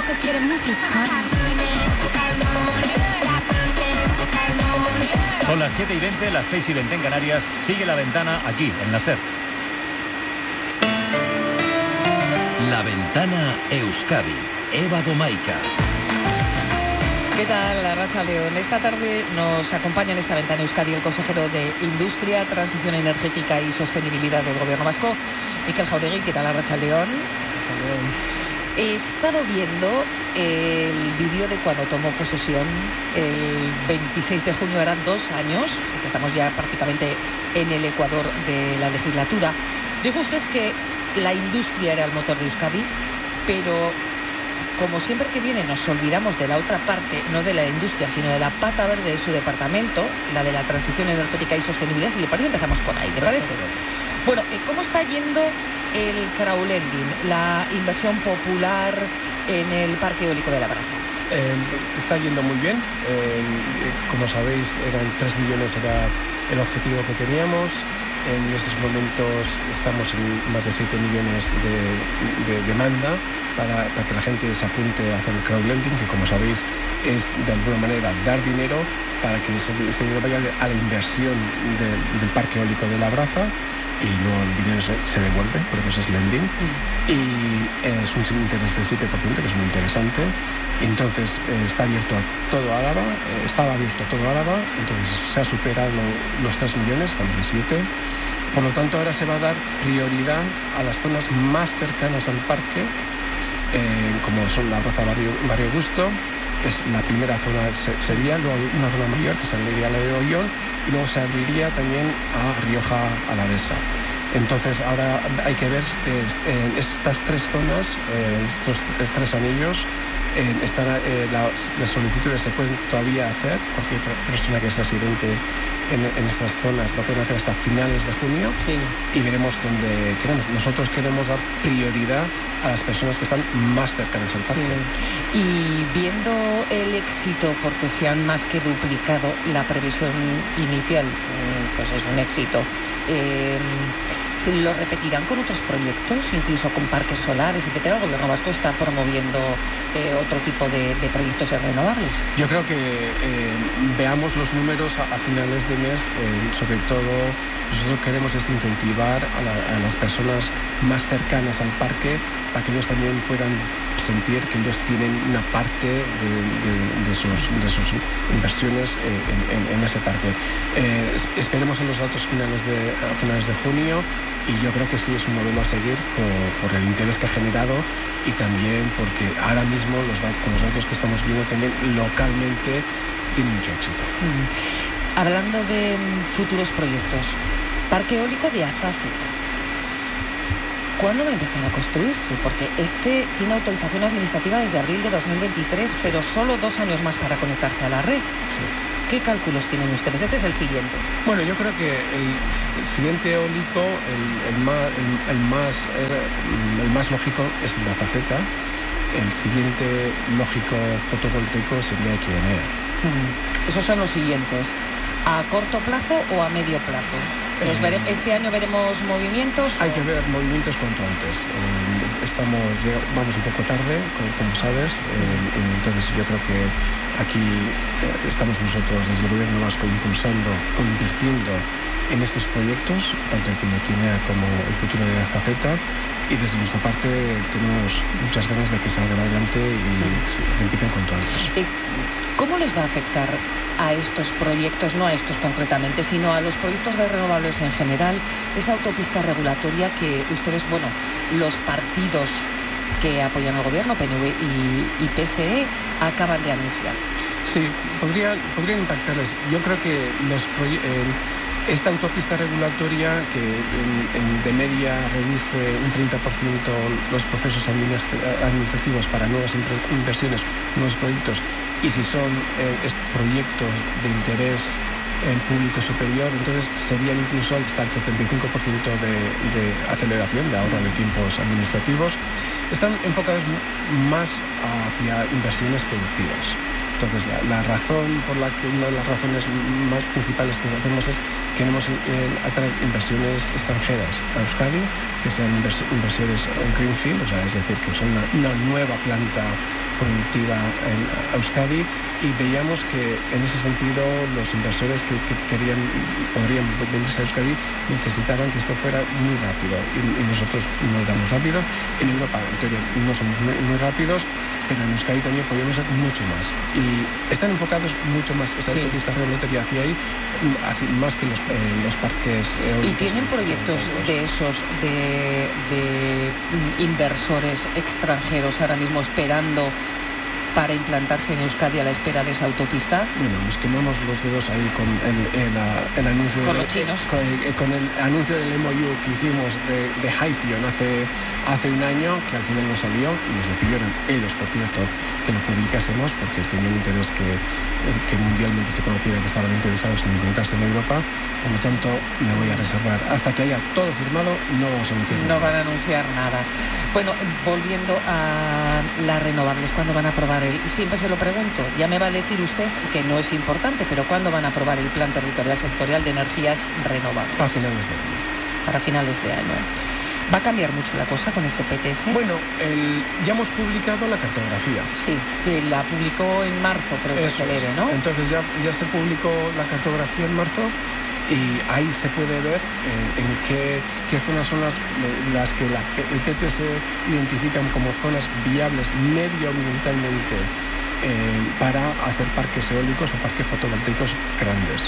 Son las 7:20, las 6:20 en Canarias. Sigue La Ventana aquí, en la SER. La Ventana Euskadi. Eva Domaica. ¿Qué tal, Arratsaldeon? Esta tarde nos acompaña en esta Ventana Euskadi el consejero de Industria, Transición Energética y Sostenibilidad del Gobierno Vasco, Mikel Jauregui. ¿Qué tal, Arratsaldeon? He estado viendo el vídeo de cuando tomó posesión el 26 de junio, eran 2 años, así que estamos ya prácticamente en el ecuador de la legislatura. Dijo usted que la industria era el motor de Euskadi, pero como siempre que viene nos olvidamos de la otra parte, no de la industria, sino de la pata verde de su departamento, la de la transición energética y sostenibilidad. Si le parece, empezamos por ahí, ¿le parece? Bueno, ¿cómo está yendo el crowdlending, la inversión popular en el parque eólico de Labraza? Está yendo muy bien. Como sabéis, eran 3 millones era el objetivo que teníamos. En estos momentos estamos en más de 7 millones de demanda para que la gente se apunte a hacer el crowdlending, que como sabéis es de alguna manera dar dinero para que ese dinero vaya a la inversión del parque eólico de Labraza, y luego el dinero se devuelve, por eso es lending, y es un interés del 7%, que es muy interesante. Entonces está abierto a todo Álava, estaba abierto a todo Álava, entonces se ha superado los 3 millones, estamos en 7. Por lo tanto, ahora se va a dar prioridad a las zonas más cercanas al parque, como son la Plaza Barrio Augusto, es la primera zona, sería luego una zona mayor que saldría la de Ollón, y luego se abriría también a Rioja Alavesa. Entonces ahora hay que ver estas 3 zonas, estos 3 anillos. Las solicitudes se pueden todavía hacer. Cualquier persona que es residente en estas zonas lo pueden hacer hasta finales de junio. Sí. Y veremos dónde queremos. Nosotros queremos dar prioridad a las personas que están más cercanas al parque. Sí. Y viendo el éxito, porque se han más que duplicado la previsión inicial, pues es un éxito. ¿Se lo repetirán con otros proyectos, incluso con parques solares, etcétera? El Gobierno vasco está promoviendo otro tipo de proyectos renovables. Yo creo que veamos los números a finales de mes. Sobre todo, nosotros queremos es incentivar a las personas más cercanas al parque para que ellos también puedan sentir que ellos tienen una parte de sus inversiones en ese parque. Esperemos en los datos finales de junio, y yo creo que sí es un modelo a seguir por el interés que ha generado, y también porque ahora mismo con los datos que estamos viendo también localmente tiene mucho éxito. Hablando de futuros proyectos, parque eólico de Azazeta, ¿cuándo va a empezar a construirse? Porque este tiene autorización administrativa desde abril de 2023, pero solo 2 años más para conectarse a la red. Sí. ¿Qué cálculos tienen ustedes? Este es el siguiente. Bueno, yo creo que el siguiente eólico, el más lógico es el de Azazeta. El siguiente lógico fotovoltaico sería Equinea. Esos son los siguientes. ¿A corto plazo o a medio plazo? ¿Este año veremos movimientos? Hay que ver movimientos cuanto antes. Vamos un poco tarde, como sabes, entonces yo creo que aquí estamos nosotros desde el Gobierno vasco impulsando o invirtiendo en estos proyectos, tanto en Equinea como el futuro de Azazeta, y desde nuestra parte tenemos muchas ganas de que salgan adelante y se empiecen cuanto antes. ¿Cómo les va a afectar a estos proyectos, no a estos concretamente, sino a los proyectos de renovables en general, esa autopista regulatoria que ustedes, los partidos que apoyan al gobierno, PNV y PSE, acaban de anunciar? Sí, podrían impactarles. Yo creo que esta autopista regulatoria, que de media reduce un 30% los procesos administrativos para nuevas inversiones, nuevos proyectos, y si son proyectos de interés público superior, entonces serían incluso hasta el 75% de aceleración, de ahorro de tiempos administrativos. Están enfocados más hacia inversiones productivas. Entonces, una de las razones más principales que hacemos es que queremos atraer inversiones extranjeras a Euskadi, que sean inversiones en greenfield, es decir, que son una nueva planta productiva en Euskadi, y veíamos que en ese sentido los inversores que podrían venirse a Euskadi necesitaban que esto fuera muy rápido, y nosotros no éramos rápidos. En Europa, en teoría, no somos muy rápidos, pero en Euskadi también podíamos ser mucho más, y están enfocados mucho más esa autopista lotería hacia ahí, más que los parques eólicos. ¿Y tienen proyectos de esos de inversores extranjeros ahora mismo esperando para implantarse en Euskadi a la espera de esa autopista? Bueno, nos quemamos los dedos ahí con el anuncio con los chinos, con el anuncio del MOU que hicimos de Hythion hace un año, que al final no salió. Nos lo pidieron ellos, por cierto, que lo publicásemos, porque tenían interés que mundialmente se conociera que estaban interesados en implantarse en Europa. Por lo tanto, me voy a reservar hasta que haya todo firmado. No vamos a anunciar nada. No van a anunciar nada. Bueno, volviendo a las renovables, ¿cuándo van a aprobar siempre se lo pregunto, ya me va a decir usted que no es importante, pero ¿cuándo van a aprobar el Plan Territorial Sectorial de Energías Renovables? Para finales de año. Para finales de año. ¿Va a cambiar mucho la cosa con ese PTS? Bueno, ya hemos publicado la cartografía. Sí, la publicó en marzo, creo que se debe, ¿no? Entonces ya se publicó la cartografía en marzo, y ahí se puede ver en qué zonas son las que el PTS identifican como zonas viables medioambientalmente para hacer parques eólicos o parques fotovoltaicos grandes.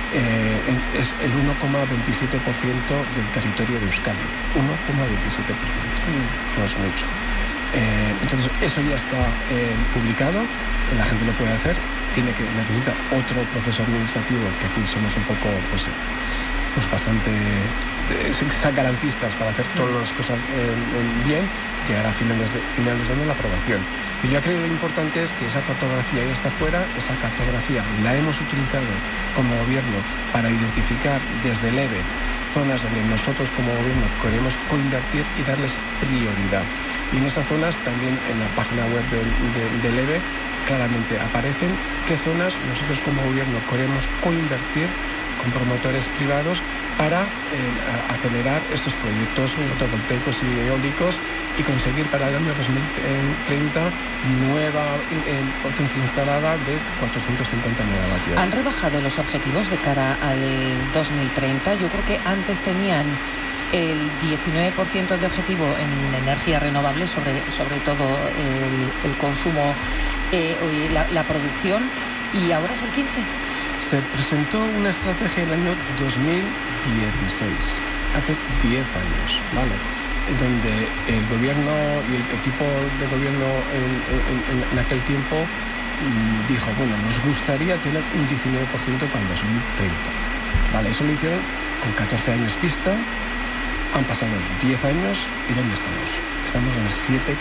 Es el 1,27% del territorio de Euskadi. 1,27%. No es mucho. Entonces eso ya está publicado, la gente lo puede hacer. Necesita otro proceso administrativo, que aquí somos un poco pues bastante garantistas para hacer todas las cosas bien. Llegará a finales de año la aprobación. Y yo creo que lo importante es que esa cartografía ya está fuera. Esa cartografía la hemos utilizado como gobierno para identificar desde el EVE zonas donde nosotros como gobierno queremos coinvertir y darles prioridad. Y en esas zonas también, en la página web del EVE, claramente aparecen qué zonas nosotros como gobierno queremos coinvertir con promotores privados para acelerar estos proyectos fotovoltaicos y eólicos y conseguir para el año 2030 nueva potencia instalada de 450 megavatios. ¿Han rebajado los objetivos de cara al 2030? Yo creo que antes tenían el 19% de objetivo en energías renovables, sobre todo el consumo y la producción, y ahora es el 15%. Se presentó una estrategia en el año 2016, hace 10 años, ¿vale? Donde el gobierno y el equipo de gobierno en aquel tiempo dijo, bueno, nos gustaría tener un 19% para el 2030. Vale, eso lo hicieron con 14 años vista. Han pasado 10 años y ¿dónde estamos? Estamos en el 7,9%.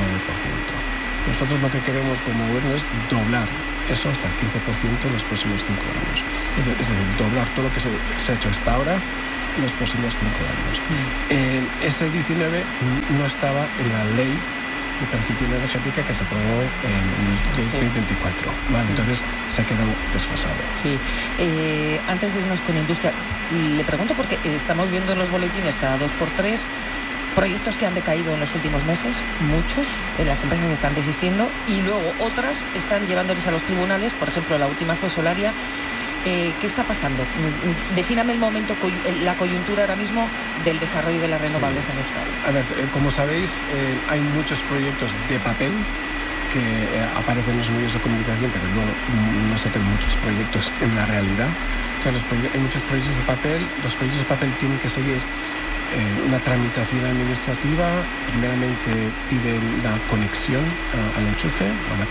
Nosotros lo que queremos como gobierno es doblar eso hasta el 15% en los próximos 5 años. Es decir, doblar todo lo que se ha hecho hasta ahora en los próximos 5 años. Ese 19 no estaba en la ley de transición energética que se aprobó en el 2024. Vale, entonces se ha quedado desfasado. Sí. Antes de irnos con industria, le pregunto porque estamos viendo en los boletines cada 2x3 proyectos que han decaído en los últimos meses, muchos, las empresas están desistiendo y luego otras están llevándoles a los tribunales. Por ejemplo, la última fue Solaria. ¿Qué está pasando? Defíname el momento, la coyuntura ahora mismo del desarrollo de las renovables en Euskadi. A ver, como sabéis, hay muchos proyectos de papel que aparecen en los medios de comunicación, pero no se hacen muchos proyectos en la realidad. O sea, hay muchos proyectos de papel. Los proyectos de papel tienen que seguir una tramitación administrativa. Primeramente piden la conexión al enchufe,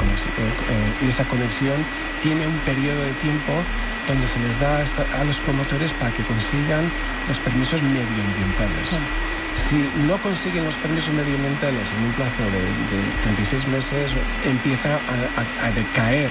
y esa conexión tiene un periodo de tiempo donde se les da a los promotores para que consigan los permisos medioambientales. Si no consiguen los permisos medioambientales en un plazo de 36 meses, empieza a decaer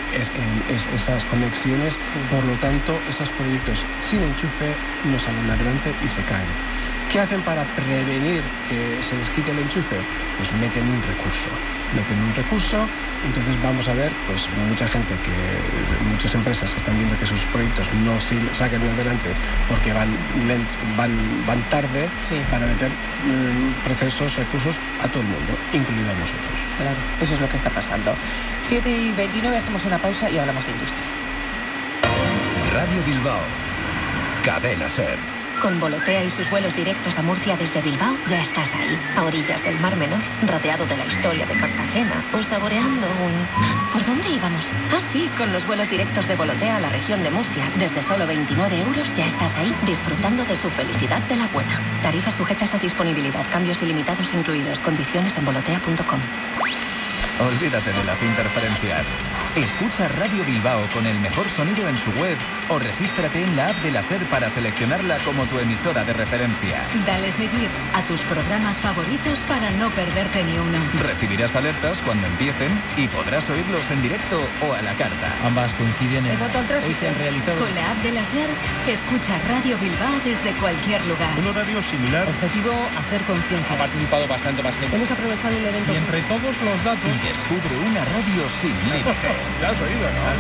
esas conexiones. Por lo tanto, esos proyectos sin enchufe no salen adelante y se caen. ¿Qué hacen para prevenir que se les quite el enchufe? Pues meten un recurso, entonces vamos a ver pues muchas empresas están viendo que sus proyectos no saquen adelante porque van tarde, Sí. van a meter recursos a todo el mundo, incluido a nosotros. Claro, eso es lo que está pasando. 7:29, hacemos una pausa y hablamos de industria. Radio Bilbao. Cadena SER. Con Volotea y sus vuelos directos a Murcia desde Bilbao, ya estás ahí, a orillas del Mar Menor, rodeado de la historia de Cartagena, o saboreando un... ¿Por dónde íbamos? Ah, sí, con los vuelos directos de Volotea a la región de Murcia. Desde solo 29 euros ya estás ahí, disfrutando de su felicidad de la buena. Tarifas sujetas a disponibilidad, cambios ilimitados incluidos, condiciones en volotea.com. Olvídate de las interferencias. Escucha Radio Bilbao con el mejor sonido en su web o regístrate en la app de la SER para seleccionarla como tu emisora de referencia. Dale seguir a tus programas favoritos para no perderte ni uno. Recibirás alertas cuando empiecen y podrás oírlos en directo o a la carta. Ambas coinciden en... Hoy se han realizado Con la app de la SER, escucha Radio Bilbao desde cualquier lugar. un horario similar. objetivo hacer conciencia. Ha participado bastante más gente. Hemos aprovechado un evento. Y entre todos los datos... Y descubre una radio sin límites. ¿La has oído, no?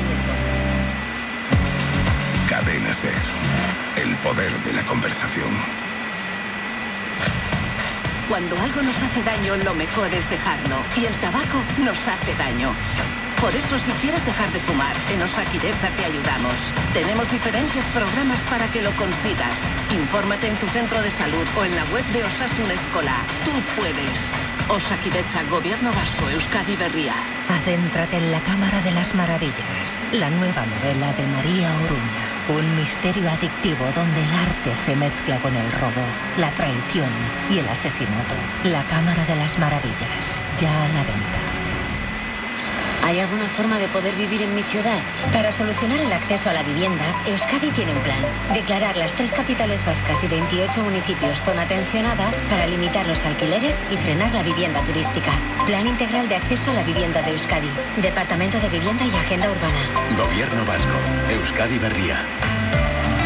Cadena SER. El poder de la conversación. Cuando algo nos hace daño, lo mejor es dejarlo. Y el tabaco nos hace daño. Por eso, si quieres dejar de fumar, en Osakidetza te ayudamos. Tenemos diferentes programas para que lo consigas. Infórmate en tu centro de salud o en la web de Osasun Eskola. Tú puedes. Osakidetza, Gobierno Vasco, Euskadi Berria. Adéntrate en la Cámara de las Maravillas, la nueva novela de María Oruña. Un misterio adictivo donde el arte se mezcla con el robo, la traición y el asesinato. La Cámara de las Maravillas, ya a la venta. ¿Hay alguna forma de poder vivir en mi ciudad? Para solucionar el acceso a la vivienda, Euskadi tiene un plan. Declarar las 3 capitales vascas y 28 municipios zona tensionada para limitar los alquileres y frenar la vivienda turística. Plan integral de acceso a la vivienda de Euskadi. Departamento de Vivienda y Agenda Urbana. Gobierno Vasco. Euskadi Berria.